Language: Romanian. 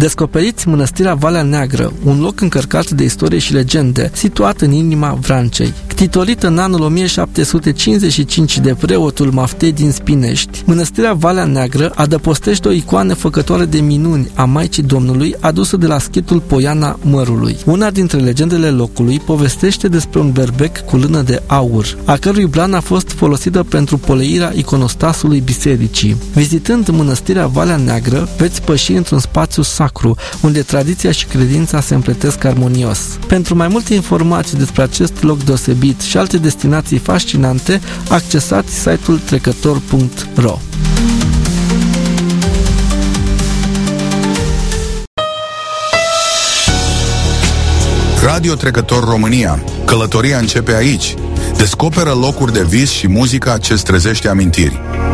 Descoperiți Mănăstirea Valea Neagră, un loc încărcat de istorie și legende, situat în inima Vrancei. Ctitolită în anul 1755 de preotul Maftei din Spinești, Mănăstirea Valea Neagră adăpostește o icoană făcătoare de minuni a Maicii Domnului adusă de la schitul Poiana Mărului. Una dintre legendele locului povestește despre un berbec cu lână de aur, a cărui blană a fost folosită pentru poleirea iconostasului bisericii. Vizitând Mănăstirea Valea Neagră, veți păși într-un spațiu sacru, unde tradiția și credința se împletesc armonios. Pentru mai multe informații despre acest loc deosebit și alte destinații fascinante, accesați site-ul trecător.ro. Radio Trecător România. Călătoria începe aici. Descoperă locuri de vis și muzica ce-ți trezește amintiri.